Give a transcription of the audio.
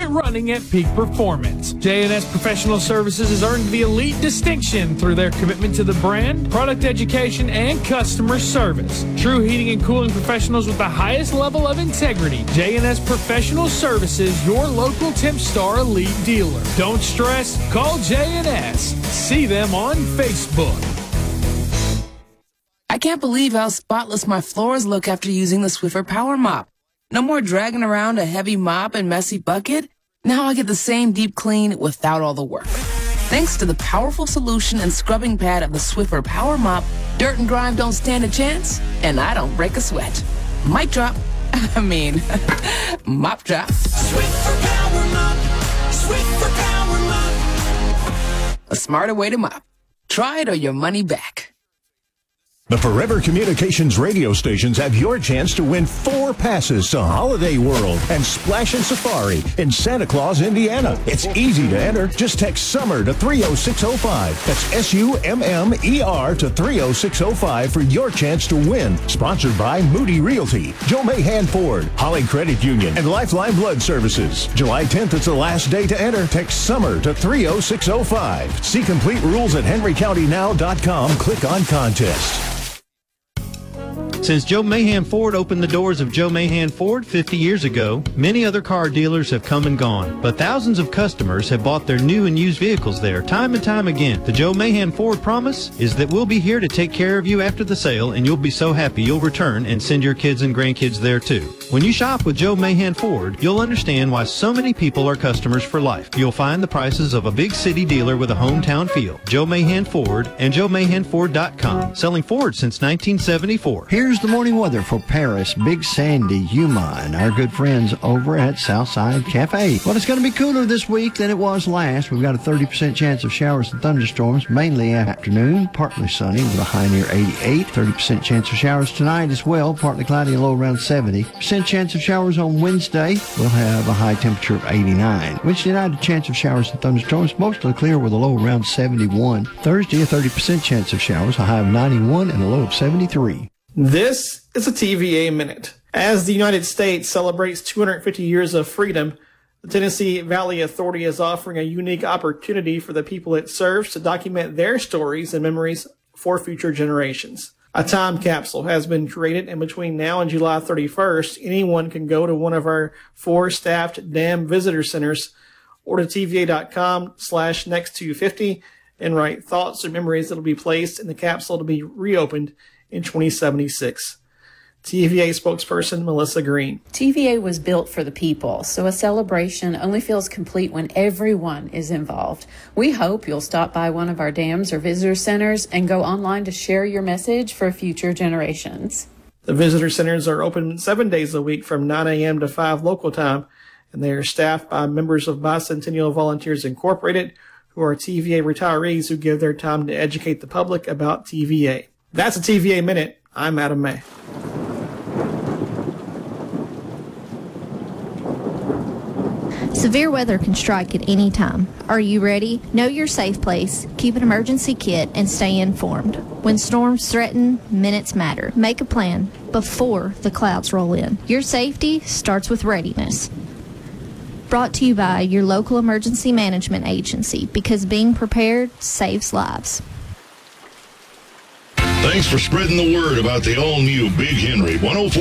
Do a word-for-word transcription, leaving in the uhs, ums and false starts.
it running at peak performance. J and S Professional Services has earned the elite distinction through their commitment to the brand, product education, and customer service. True heating and cooling professionals with the highest level of integrity. J and S Professional Services, your local Tempstar elite dealer. Don't stress, call J and S. See them on Facebook. I can't believe how spotless my floors look after using the Swiffer Power Mop. No more dragging around a heavy mop and messy bucket. Now I get the same deep clean without all the work. Thanks to the powerful solution and scrubbing pad of the Swiffer Power Mop, dirt and grime don't stand a chance, and I don't break a sweat. Mic drop. I mean, mop drop. Swiffer Power Mop. Swiffer Power Mop. A smarter way to mop. Try it or your money back. The Forever Communications radio stations have your chance to win four passes to Holiday World and Splash and Safari in Santa Claus, Indiana. It's easy to enter. Just text SUMMER to three oh six oh five. That's S U M M E R to three oh six oh five for your chance to win. Sponsored by Moody Realty, Joe Mahan Ford, Holly Credit Union, and Lifeline Blood Services. July tenth is the last day to enter. Text SUMMER to three oh six oh five. See complete rules at henry county now dot com. Click on Contest. Since Joe Mahan Ford opened the doors of Joe Mahan Ford fifty years ago, many other car dealers have come and gone, but thousands of customers have bought their new and used vehicles there time and time again. The Joe Mahan Ford promise is that we'll be here to take care of you after the sale, and you'll be so happy you'll return and send your kids and grandkids there too. When you shop with Joe Mahan Ford, you'll understand why so many people are customers for life. You'll find the prices of a big city dealer with a hometown feel. Joe Mahan Ford and joe mahan ford dot com, selling Ford since nineteen seventy-four. Here's the morning weather for Paris, Big Sandy, Yuma, and our good friends over at Southside Cafe. Well, it's going to be cooler this week than it was last. We've got a thirty percent chance of showers and thunderstorms, mainly afternoon, partly sunny with a high near eighty-eight. thirty percent chance of showers tonight as well, partly cloudy, a low around seventy. Percent chance of showers on Wednesday. We'll have a high temperature of eighty-nine. Wednesday night, a chance of showers and thunderstorms, mostly clear with a low around seventy-one. Thursday, a thirty percent chance of showers, a high of ninety-one, and a low of seventy-three. This is a T V A Minute. As the United States celebrates two hundred fifty years of freedom, the Tennessee Valley Authority is offering a unique opportunity for the people it serves to document their stories and memories for future generations. A time capsule has been created, and between now and July thirty-first, anyone can go to one of our four staffed dam visitor centers or to T V A dot com slash next two fifty and write thoughts or memories that will be placed in the capsule to be reopened in twenty seventy-six. T V A spokesperson Melissa Green. T V A was built for the people, so a celebration only feels complete when everyone is involved. We hope you'll stop by one of our dams or visitor centers and go online to share your message for future generations. The visitor centers are open seven days a week from nine a.m. to five local time, and they are staffed by members of Bicentennial Volunteers Incorporated, who are T V A retirees who give their time to educate the public about T V A. That's a T V A Minute. I'm Adam May. Severe weather can strike at any time. Are you ready? Know your safe place, keep an emergency kit, and stay informed. When storms threaten, minutes matter. Make a plan before the clouds roll in. Your safety starts with readiness. Brought to you by your local emergency management agency, because being prepared saves lives. Thanks for spreading the word about the all-new Big Henry one oh four.